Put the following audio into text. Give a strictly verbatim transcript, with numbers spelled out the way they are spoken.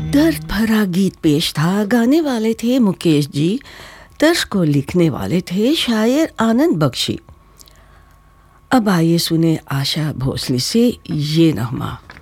दर्द भरा गीत पेश था। गाने वाले थे मुकेश जी, तर्ज को लिखने वाले थे शायर आनंद बख्शी। अब आइए सुने आशा भोसले से ये नगमा।